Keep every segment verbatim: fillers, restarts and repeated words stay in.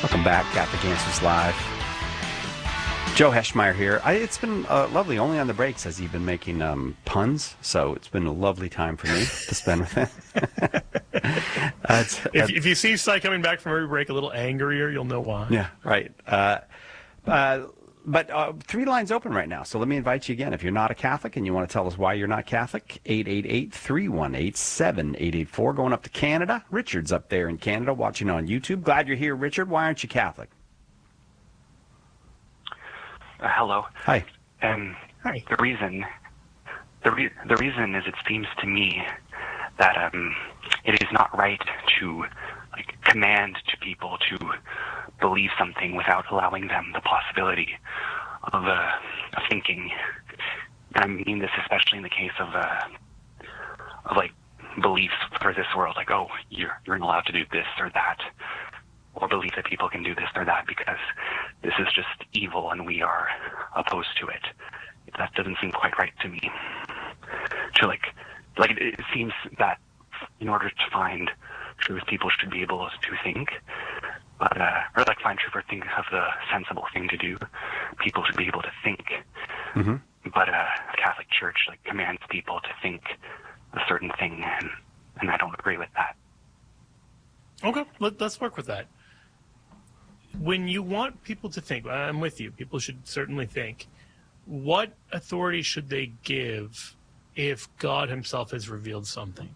Welcome back, Catholic Answers Live. Joe Heschmeyer here. I, it's been uh, lovely. Only on the breaks has he been making um, puns, so it's been a lovely time for me to spend with him. uh, if, if you see Cy coming back from every break a little angrier, you'll know why. Yeah, right. Uh, uh, but uh, three lines open right now, so let me invite you again. If you're not a Catholic and you want to tell us why you're not Catholic, eight eight eight, three one eight, seven eight eight four. Going up to Canada. Richard's up there in Canada watching on YouTube. Glad you're here, Richard. Why aren't you Catholic? Uh, hello. Hi. Um, Hi. The reason, the re- the reason is, it seems to me that um, it is not right to like command to people to believe something without allowing them the possibility of, uh, of thinking. And I mean this especially in the case of uh, of like beliefs for this world, like, oh, you're you're not allowed to do this or that, or believe that people can do this or that because this is just evil and we are opposed to it. That doesn't seem quite right to me. To like, like it, it seems that in order to find truth, people should be able to think, but uh, or like find truth or think of the sensible thing to do. People should be able to think. Mm-hmm. But uh, the Catholic Church like commands people to think a certain thing, and and I don't agree with that. Okay, let, let's work with that. When you want people to think, I'm with you, people should certainly think. What authority should they give if God himself has revealed something?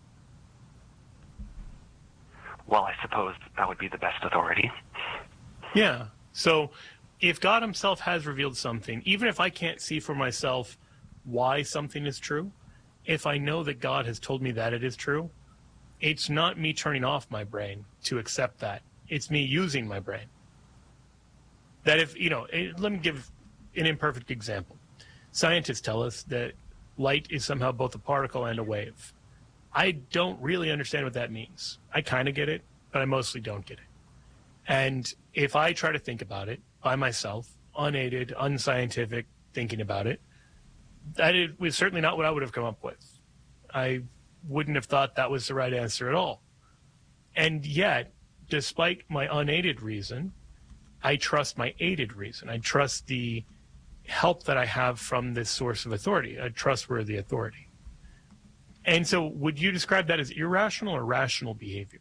Well, I suppose that would be the best authority. Yeah. So if God himself has revealed something, even if I can't see for myself why something is true, if I know that God has told me that it is true, it's not me turning off my brain to accept that. It's me using my brain. That if, you know, it, let me give an imperfect example. Scientists tell us that light is somehow both a particle and a wave. I don't really understand what that means. I kind of get it, but I mostly don't get it. And if I try to think about it by myself, unaided, unscientific thinking about it, that it was certainly not what I would have come up with. I wouldn't have thought that was the right answer at all. And yet, despite my unaided reason, I trust my aided reason. I trust the help that I have from this source of authority, a trustworthy authority. And so would you describe that as irrational or rational behavior?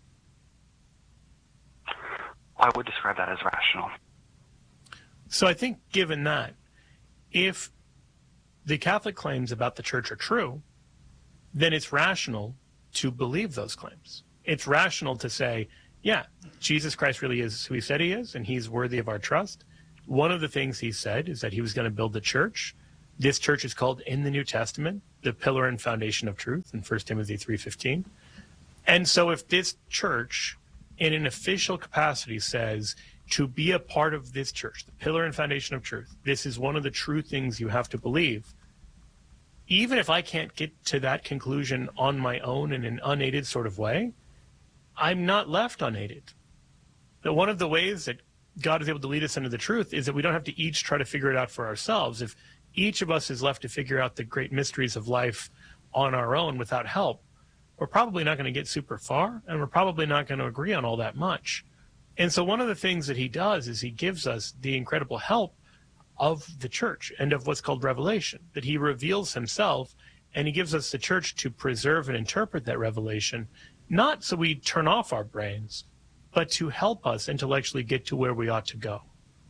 I would describe that as rational. So I think given that, if the Catholic claims about the Church are true, then it's rational to believe those claims. It's rational to say, yeah, Jesus Christ really is who he said he is, and he's worthy of our trust. One of the things he said is that he was going to build the church. This church is called in the New Testament the pillar and foundation of truth in First Timothy three fifteen. And so if this church in an official capacity says to be a part of this church, the pillar and foundation of truth, this is one of the true things you have to believe, even if I can't get to that conclusion on my own in an unaided sort of way, I'm not left unaided. That one of the ways that God is able to lead us into the truth is that we don't have to each try to figure it out for ourselves. If each of us is left to figure out the great mysteries of life on our own without help, we're probably not going to get super far, and we're probably not going to agree on all that much. And so one of the things that he does is he gives us the incredible help of the church and of what's called revelation, that he reveals himself, and he gives us the church to preserve and interpret that revelation, not so we turn off our brains, but to help us intellectually get to where we ought to go.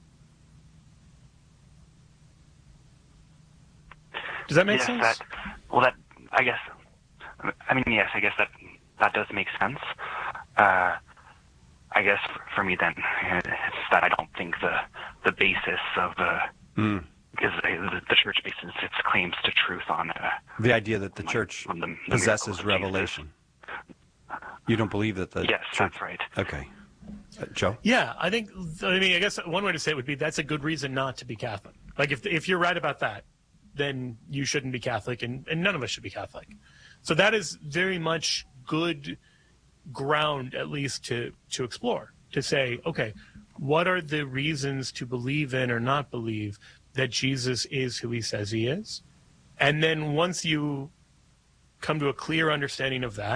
Does that make yes, sense? That, well, that, I guess, I mean, yes, I guess that that does make sense. Uh, I guess for, for me then, it's that I don't think the, the basis of the, mm. because the, the church bases its claims to truth on uh, the idea that the on, church on the, the possesses revelation. You don't believe that the yes, church... that's right. Okay. Uh, Joe? Yeah, I think, I mean, I guess one way to say it would be that's a good reason not to be Catholic. Like, if if you're right about that, then you shouldn't be Catholic, and, and none of us should be Catholic. So that is very much good ground, at least, to, to explore, to say, okay, what are the reasons to believe in or not believe that Jesus is who he says he is? And then once you come to a clear understanding of that,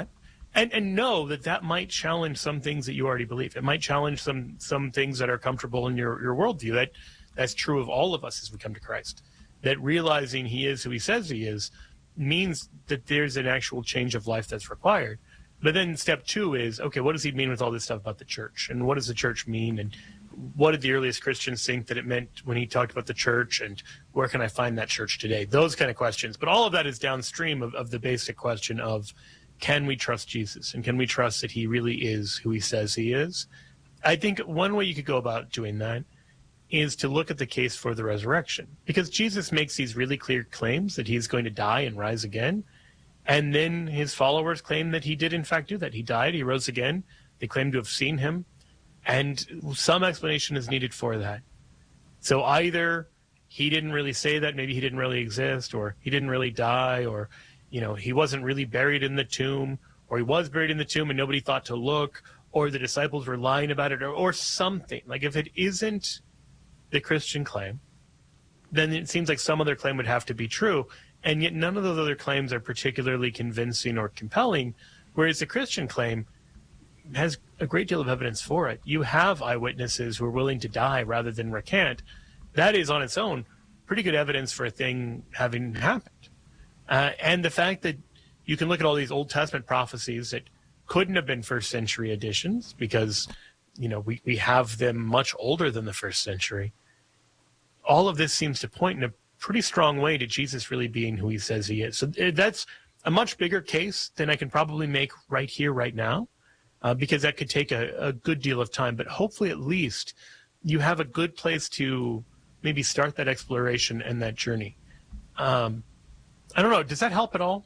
And and know that that might challenge some things that you already believe. It might challenge some some things that are comfortable in your, your worldview. That that's true of all of us as we come to Christ. That realizing he is who he says he is means that there's an actual change of life that's required. But then step two is, okay, what does he mean with all this stuff about the church? And what does the church mean? And what did the earliest Christians think that it meant when he talked about the church? And where can I find that church today? Those kind of questions. But all of that is downstream of, of the basic question of, can we trust Jesus? And can we trust that he really is who he says he is? I think one way you could go about doing that is to look at the case for the resurrection. Because Jesus makes these really clear claims that he's going to die and rise again. And then his followers claim that he did in fact do that. He died, he rose again. They claim to have seen him. And some explanation is needed for that. So either he didn't really say that, maybe he didn't really exist, or he didn't really die, or you know, he wasn't really buried in the tomb, or he was buried in the tomb and nobody thought to look, or the disciples were lying about it, or, or something. Like if it isn't the Christian claim, then it seems like some other claim would have to be true. And yet none of those other claims are particularly convincing or compelling, whereas the Christian claim has a great deal of evidence for it. You have eyewitnesses who are willing to die rather than recant. That is on its own pretty good evidence for a thing having happened. Uh, and the fact that you can look at all these Old Testament prophecies that couldn't have been first century editions because, you know, we, we have them much older than the first century. All of this seems to point in a pretty strong way to Jesus really being who he says he is. So that's a much bigger case than I can probably make right here, right now, uh, because that could take a, a good deal of time. But hopefully at least you have a good place to maybe start that exploration and that journey. Um, I don't know. Does that help at all?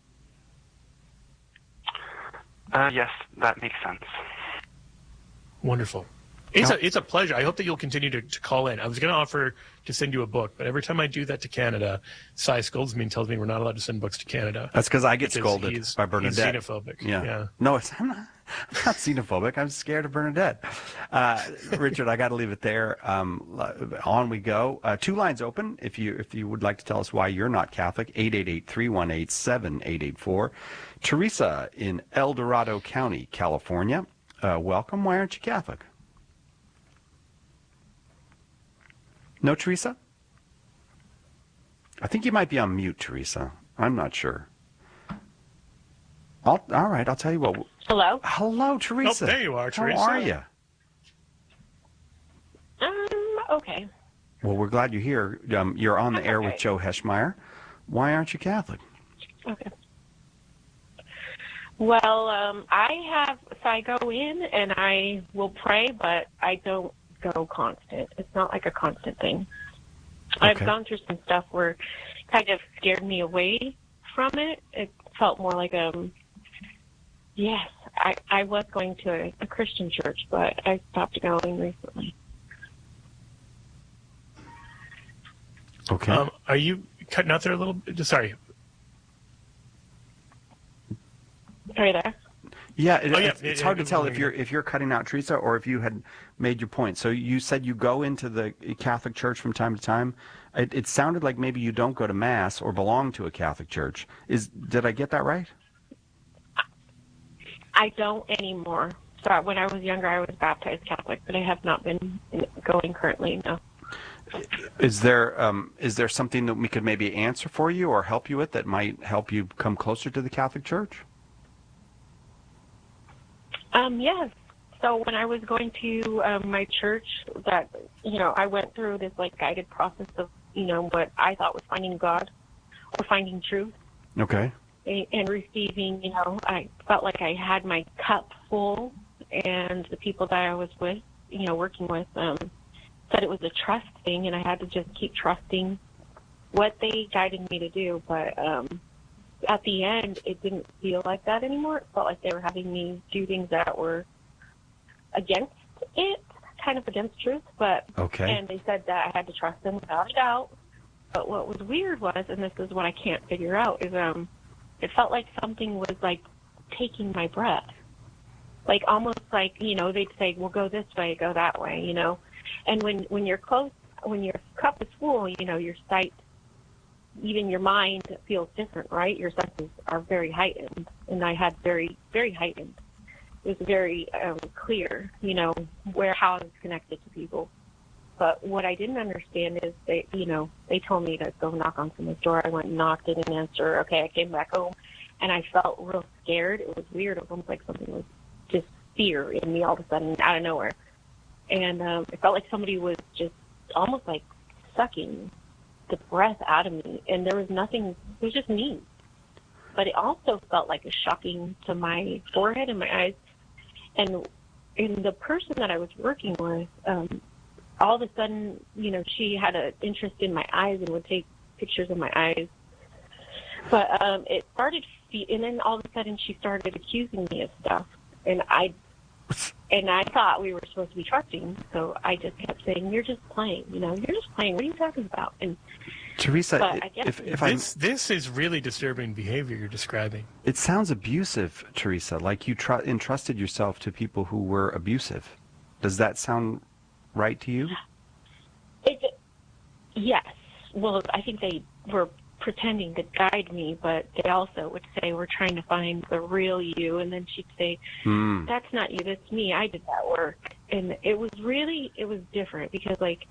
Uh, yes, that makes sense. Wonderful. It's a, it's a pleasure. I hope that you'll continue to, to call in. I was going to offer to send you a book, but every time I do that to Canada, Cy scolds me and tells me we're not allowed to send books to Canada. That's because I get because scolded he's, by Bernadette. He's xenophobic. Yeah. yeah. No, it's, I'm, not, I'm not xenophobic. I'm scared of Bernadette. Uh, Richard, I got to leave it there. Um, on we go. Uh, two lines open. If you if you would like to tell us why you're not Catholic, eight eight eight, three one eight, seven eight eight four. Teresa in El Dorado County, California. Uh, welcome. Why aren't you Catholic? No, Teresa? I think you might be on mute, Teresa. I'm not sure. I'll, all right, I'll tell you what. Hello? Hello, Teresa. Oh, there you are, Teresa. How are you? Um, okay. Well, we're glad you're here. Um, you're on the I'm air okay. with Joe Heschmeyer. Why aren't you Catholic? Okay. Well, um, I have, so I go in and I will pray, but I don't go constant. It's not like a constant thing. Okay. I've gone through some stuff where it kind of scared me away from it. It felt more like, um, yes, I, I was going to a, a Christian church, but I stopped going recently. Okay. Um, are you cutting out there a little bit? Sorry. Are you there? Yeah, it, Oh, yeah. it's, it's Yeah, hard yeah, to tell yeah. if you're if you're cutting out, Teresa, or if you had made your point. So you said you go into the Catholic Church from time to time. It, it sounded like maybe you don't go to Mass or belong to a Catholic church. Is did I get that right? I don't anymore. So when I was younger, I was baptized Catholic, but I have not been going currently, no. Is there um, is there something that we could maybe answer for you or help you with that might help you come closer to the Catholic Church? Um, yes. So when I was going to um, my church, that, you know, I went through this, like, guided process of, you know, what I thought was finding God or finding truth. Okay. And receiving, you know, I felt like I had my cup full, and the people that I was with, you know, working with, um, said it was a trust thing, and I had to just keep trusting what they guided me to do. But um, at the end, it didn't feel like that anymore. It felt like they were having me do things that were against it, kind of against truth. But Okay. and they said that I had to trust them without a doubt. But what was weird was, and this is what I can't figure out, is um, it felt like something was like taking my breath, like almost like, you know, they'd say, "Well, go this way, go that way," you know. And when when you're close, when your cup is full, you know, your sight, even your mind feels different, right? Your senses are very heightened. and I had very, very heightened. It was very um, clear, you know, where how I was connected to people. But what I didn't understand is they, you know, they told me to go knock on someone's door. I went and knocked, didn't answer. Okay, I came back home, and I felt real scared. It was weird. It was almost like something was just fear in me all of a sudden out of nowhere. And um, it felt like somebody was just almost like sucking the breath out of me, and there was nothing. It was just me. But it also felt like a shocking to my forehead and my eyes. And and the person that I was working with, um, all of a sudden, you know, she had an interest in my eyes and would take pictures of my eyes. But um, it started, and then all of a sudden she started accusing me of stuff. And I and I thought we were supposed to be trusting, so I just kept saying, "You're just playing, you know, you're just playing. What are you talking about?" And Teresa, but I guess if, if This, I, this is really disturbing behavior you're describing. it sounds abusive, Teresa, like you tr- entrusted yourself to people who were abusive. Does that sound right to you? It, yes. Well, I think they were pretending to guide me, but they also would say, "We're trying to find the real you." And then she'd say, Hmm. "That's not you, that's me. I did that work." And it was really, it was different because, like,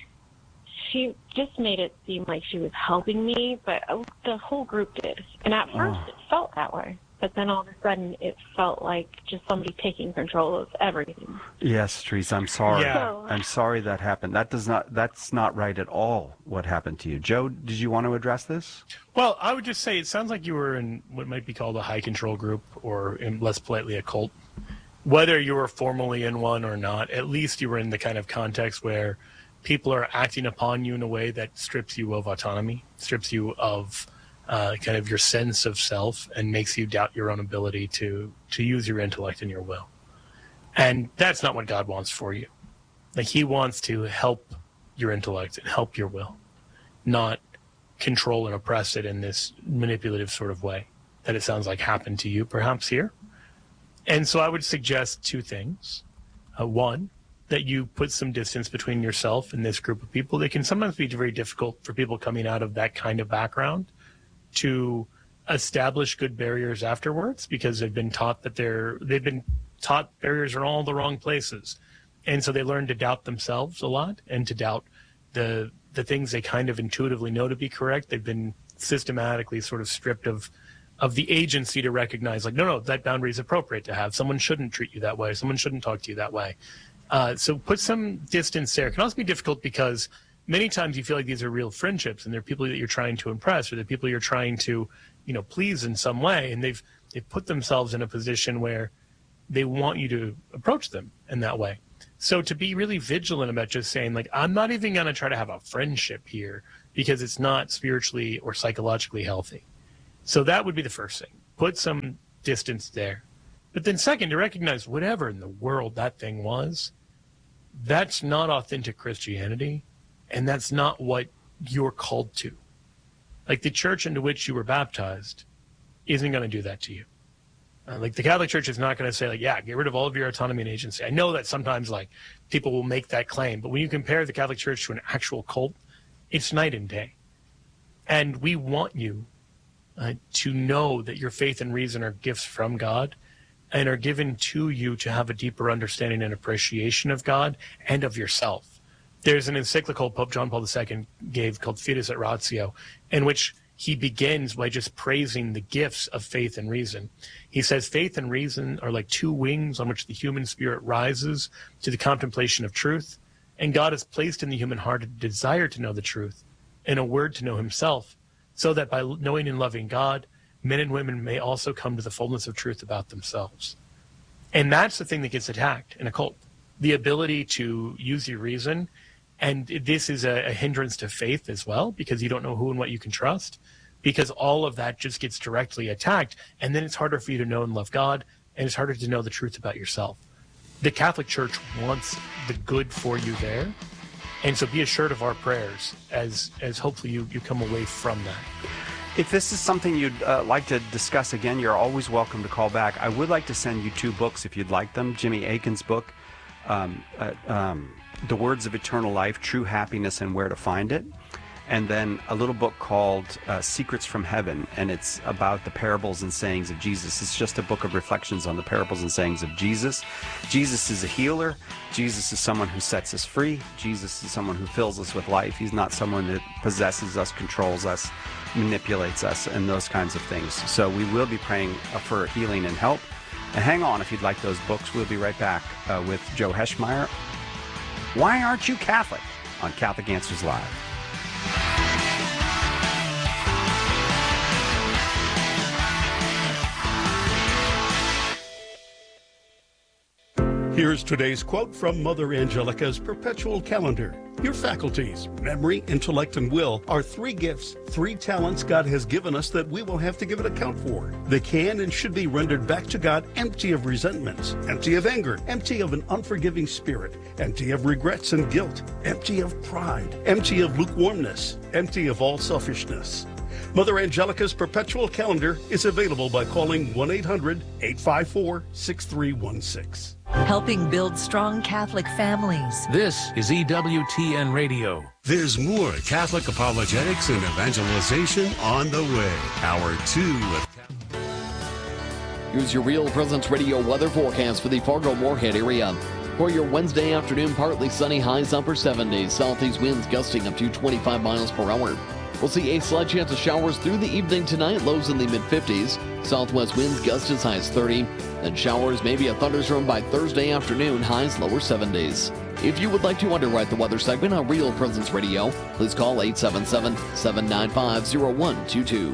she just made it seem like she was helping me, but the whole group did. And at first Oh. it felt that way. But then all of a sudden it felt like just somebody taking control of everything. Yes, Teresa, I'm sorry. Yeah. So, I'm sorry that happened. That does not, that's not right at all what happened to you. Joe, did you want to address this? Well, I would just say it sounds like you were in what might be called a high control group, or in less politely a cult. Whether you were formally in one or not, at least you were in the kind of context where people are acting upon you in a way that strips you of autonomy, strips you of uh, kind of your sense of self, and makes you doubt your own ability to to use your intellect and your will. And that's not what God wants for you. Like, he wants to help your intellect and help your will, not control and oppress it in this manipulative sort of way that it sounds like happened to you perhaps here. And so I would suggest two things. Uh, one, that you put some distance between yourself and this group of people. It can sometimes be very difficult for people coming out of that kind of background to establish good barriers afterwards, because they've been taught that they're they've been taught barriers are in all the wrong places. And so they learn to doubt themselves a lot and to doubt the the things they kind of intuitively know to be correct. They've been systematically sort of stripped of of the agency to recognize, like, no, no, that boundary is appropriate to have. Someone shouldn't treat you that way. Someone shouldn't talk to you that way. Uh, so put some distance there. It can also be difficult because many times you feel like these are real friendships and they're people that you're trying to impress, or they're people you're trying to, you know, please in some way. And they've, they've put themselves in a position where they want you to approach them in that way. So to be really vigilant about just saying, like, I'm not even going to try to have a friendship here because it's not spiritually or psychologically healthy. So that would be the first thing. Put some distance there. But then second, to recognize whatever in the world that thing was, that's not authentic Christianity, and that's not what you're called to. Like, the church into which you were baptized isn't going to do that to you. Uh, like, the Catholic Church is not going to say, like, yeah, get rid of all of your autonomy and agency. I know that sometimes, like, people will make that claim, but when you compare the Catholic Church to an actual cult, it's night and day. And we want you uh, to know that your faith and reason are gifts from God and are given to you to have a deeper understanding and appreciation of God and of yourself. There's an encyclical Pope John Paul the Second gave called Fides et Ratio, in which he begins by just praising the gifts of faith and reason. He says faith and reason are like two wings on which the human spirit rises to the contemplation of truth, and God has placed in the human heart a desire to know the truth and a word to know himself, so that by knowing and loving God, men and women may also come to the fullness of truth about themselves. And that's the thing that gets attacked in a cult, the ability to use your reason. And this is a, a hindrance to faith as well, because you don't know who and what you can trust, because all of that just gets directly attacked. And then it's harder for you to know and love God, and it's harder to know the truth about yourself. The Catholic Church wants the good for you there. And so be assured of our prayers as, as hopefully you, you come away from that. If this is something you'd uh, like to discuss again, you're always welcome to call back. I would like to send you two books if you'd like them. Jimmy Akin's book, um, uh, um, The Words of Eternal Life, True Happiness and Where to Find It. and then a little book called uh, Secrets from Heaven, and it's about the parables and sayings of Jesus. It's just a book of reflections on the parables and sayings of Jesus. Jesus is a healer. Jesus is someone who sets us free. Jesus is someone who fills us with life. He's not someone that possesses us, controls us, manipulates us, and those kinds of things. So we will be praying for healing and help. And hang on if you'd like those books. We'll be right back uh, with Joe Heschmeyer. Why Aren't You Catholic? On Catholic Answers Live. Here's today's quote from Mother Angelica's Perpetual Calendar. Your faculties, memory, intellect, and will, are three gifts, three talents God has given us that we will have to give an account for. They can and should be rendered back to God empty of resentments, empty of anger, empty of an unforgiving spirit, empty of regrets and guilt, empty of pride, empty of lukewarmness, empty of all selfishness. Mother Angelica's Perpetual Calendar is available by calling one eight hundred, eight five four, six three one six. Helping build strong Catholic families. This is E W T N Radio. There's more Catholic apologetics and evangelization on the way. Hour two of Here's your Real Presence Radio weather forecast for the Fargo-Moorhead area. For your Wednesday afternoon, partly sunny, highs upper seventies, southeast winds gusting up to twenty-five miles per hour. We'll see a slight chance of showers through the evening tonight, lows in the mid-fifties. Southwest winds gust as high as thirty. Then showers, maybe a thunderstorm by Thursday afternoon, highs lower seventies. If you would like to underwrite the weather segment on Real Presence Radio, please call eight seven seven, seven nine five, zero one two two.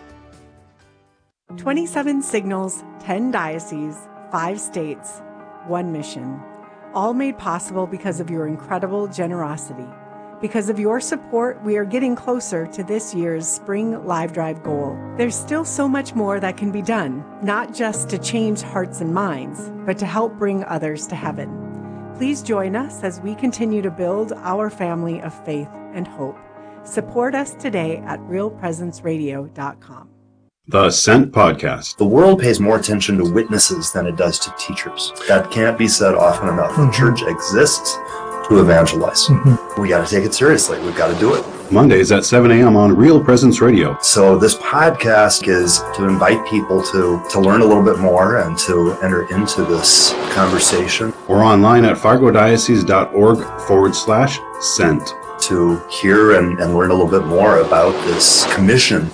twenty-seven signals, ten dioceses, five states, one mission. All made possible because of your incredible generosity. Because of your support, we are getting closer to this year's Spring Live Drive goal. There's still so much more that can be done, not just to change hearts and minds, but to help bring others to heaven. Please join us as we continue to build our family of faith and hope. Support us today at real presence radio dot com. The Sent Podcast. The world pays more attention to witnesses than it does to teachers. That can't be said often enough. Mm-hmm. The church exists to evangelize. Mm-hmm. We got to take it seriously. We've got to do it. Mondays at seven a.m. on Real Presence Radio. So this podcast is to invite people to, to learn a little bit more and to enter into this conversation. Or online at fargodiocese.org forward slash sent. To hear and, and learn a little bit more about this commission.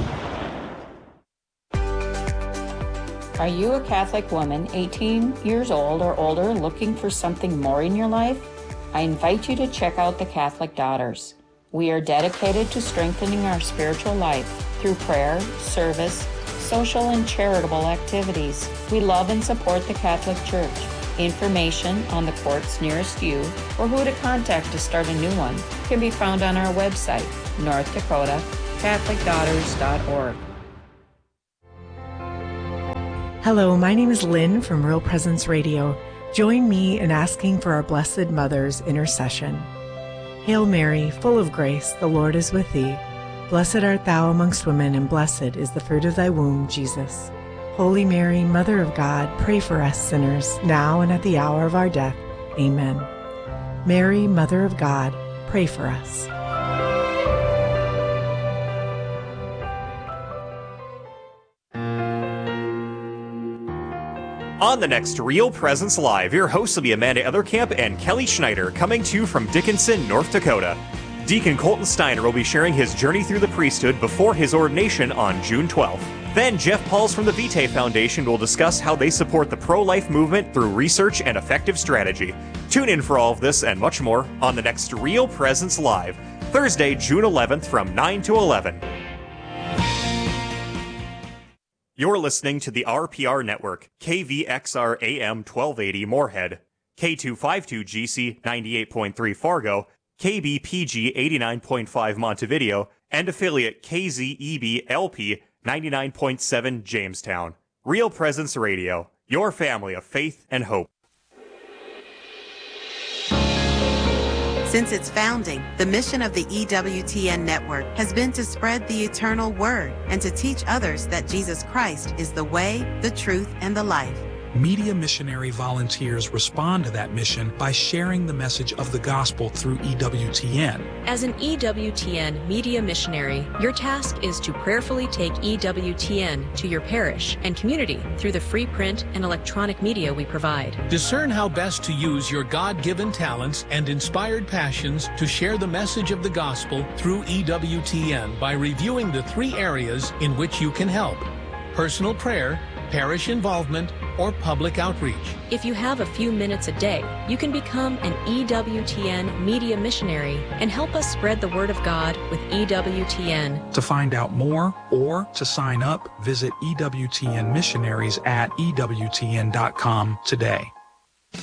Are you a Catholic woman, eighteen years old or older, looking for something more in your life? I invite you to check out the Catholic Daughters. We are dedicated to strengthening our spiritual life through prayer, service, social and charitable activities. We love and support the Catholic Church. Information on the courts nearest you or who to contact to start a new one can be found on our website, North Dakota Catholic Daughters dot org. Hello, my name is Lynn from Real Presence Radio. Join me in asking for our Blessed Mother's intercession. Hail Mary, full of grace, the Lord is with thee. Blessed art thou amongst women, and blessed is the fruit of thy womb, Jesus. Holy Mary, Mother of God, pray for us sinners, now and at the hour of our death. Amen. Mary, Mother of God, pray for us. On the next Real Presence Live, your hosts will be Amanda Etherkamp and Kelly Schneider, coming to you from Dickinson, North Dakota. Deacon Colton Steiner will be sharing his journey through the priesthood before his ordination on June twelfth. Then Jeff Pauls from the Vitae Foundation will discuss how they support the pro-life movement through research and effective strategy. Tune in for all of this and much more on the next Real Presence Live, Thursday, June eleventh from nine to eleven. You're listening to the R P R Network, K V X R A M twelve eighty Moorhead, K two fifty-two G C ninety-eight point three Fargo, K B P G eighty-nine point five Montevideo, and affiliate K Z E B L P ninety-nine point seven Jamestown. Real Presence Radio, your family of faith and hope. Since its founding, the mission of the E W T N Network has been to spread the eternal word and to teach others that Jesus Christ is the way, the truth, and the life. Media Missionary volunteers respond to that mission by sharing the message of the gospel through E W T N. As an E W T N media missionary, your task is to prayerfully take E W T N to your parish and community through the free print and electronic media we provide. Discern how best to use your God-given talents and inspired passions to share the message of the gospel through E W T N by reviewing the three areas in which you can help: personal prayer, parish involvement, or public outreach. If you have a few minutes a day, you can become an E W T N media missionary and help us spread the word of God with E W T N. To find out more or to sign up, visit E W T N missionaries at E W T N dot com today.